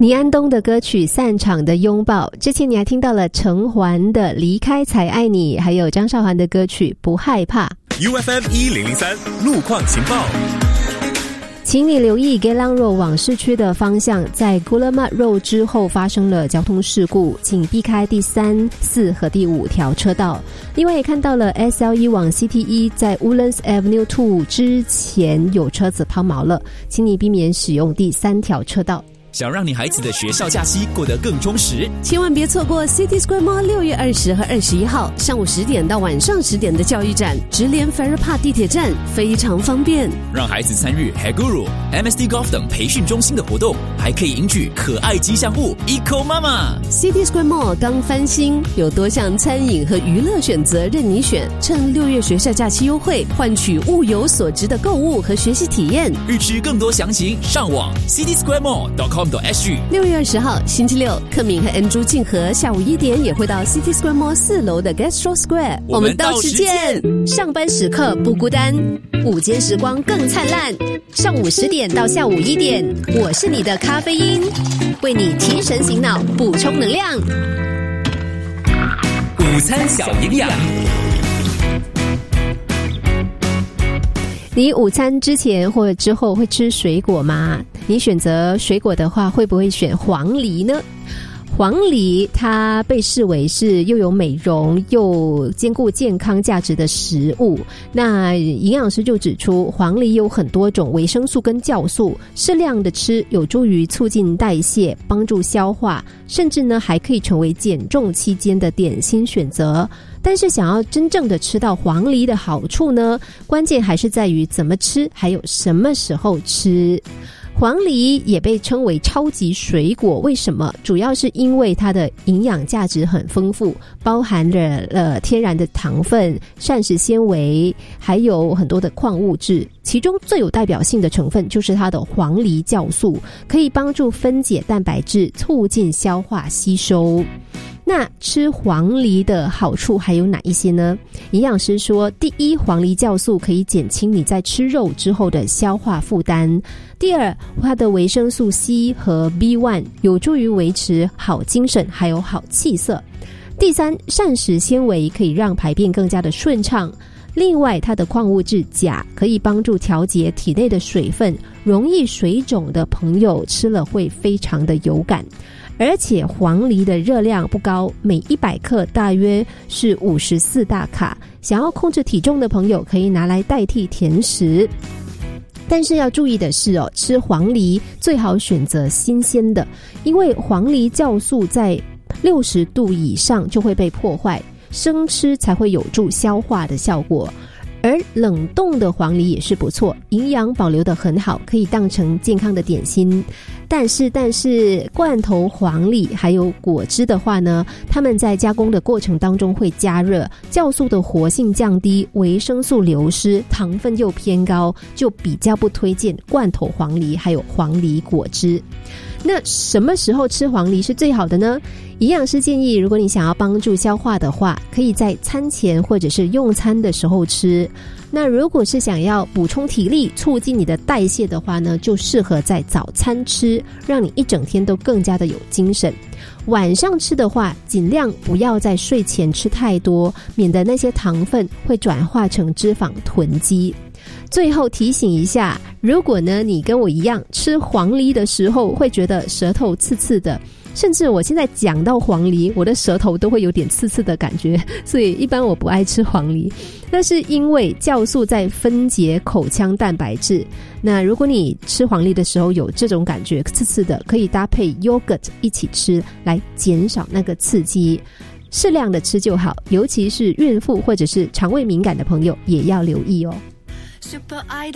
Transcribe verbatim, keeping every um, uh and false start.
倪安东的歌曲《散场的拥抱》，之前你还听到了陈环的《离开才爱你》，还有张韶涵的歌曲《不害怕》。 U F M 一零零三路况情报， 请你留意 Geylang Road 往市区的方向，在 Guillemard Road 之后发生了交通事故，请避开第三、四和第五条车道。另外也看到了 S L 一 往 C T 一 在 Woodlands Avenue 二之前有车子抛锚了，请你避免使用第三条车道。 想让你孩子的学校假期过得更充实， 千万别错过 City Square Mall 六月二十和二十一号上午十点到晚上十点的教育展，直连 Farrer Park 地铁站，非常方便。 让孩子参与 Haguru、M S D Golf 等培训中心的活动，还可以赢取可爱吉祥物 Eco Mama。 City Square Mall 刚翻新，有多项餐饮和娱乐选择任你选，趁六月学校假期优惠，换取物有所值的购物和学习体验。 预知更多详情，上网 city square mall dot com。 六月二十号星期六，克敏和 Andrew 静和下午一点也会到 City Square Mall 四楼的 Gastro Square， 我们到时见。上班时刻不孤单，午间时光更灿烂。上午十点到下午一点，我是你的咖啡因，为你提神醒脑，补充能量。 午餐小营养。 你午餐之前或者之后会吃水果吗？你选择水果的话，会不会选黄梨呢？黄梨它被视为是又有美容又兼顾健康价值的食物。那营养师就指出，黄梨有很多种维生素跟酵素，适量的吃有助于促进代谢，帮助消化，甚至呢还可以成为减重期间的点心选择。但是想要真正的吃到黄梨的好处呢，关键还是在于怎么吃，还有什么时候吃。黄梨也被称为超级水果，为什么？主要是因为它的营养价值很丰富，包含了呃天然的糖分、膳食纤维，还有很多的矿物质。其中最有代表性的成分就是它的黄梨酵素，可以帮助分解蛋白质，促进消化吸收。那吃黄梨的好处还有哪一些呢？营养师说，第一，黄梨酵素可以减轻你在吃肉之后的消化负担。第二，它的维生素 C 和 B 一 有助于维持好精神还有好气色。第三，膳食纤维可以让排便更加的顺畅。另外，它的矿物质钾可以帮助调节体内的水分，容易水肿的朋友吃了会非常的有感。而且黄梨的热量不高，每一百克大约是五十四大卡，想要控制体重的朋友可以拿来代替甜食。但是要注意的是哦，吃黄梨最好选择新鲜的，因为黄梨酵素在六十度以上就会被破坏，生吃才会有助消化的效果。而冷冻的黄梨也是不错，营养保留得很好，可以当成健康的点心。但是但是罐头黄梨还有果汁的话呢，它们在加工的过程当中会加热，酵素的活性降低，维生素流失，糖分又偏高，就比较不推荐罐头黄梨还有黄梨果汁。那什么时候吃黄梨是最好的呢？营养师建议，如果你想要帮助消化的话，可以在餐前或者是用餐的时候吃。那如果是想要补充体力，促进你的代谢的话呢，就适合在早餐吃，让你一整天都更加的有精神。晚上吃的话，尽量不要在睡前吃太多，免得那些糖分会转化成脂肪囤积。最后提醒一下，如果呢你跟我一样吃黄梨的时候会觉得舌头刺刺的，甚至我现在讲到黄梨，我的舌头都会有点刺刺的感觉，所以一般我不爱吃黄梨。那是因为酵素在分解口腔蛋白质。那如果你吃黄梨的时候有这种感觉刺刺的，可以搭配 yogurt 一起吃，来减少那个刺激。适量的吃就好，尤其是孕妇或者是肠胃敏感的朋友也要留意哦。Super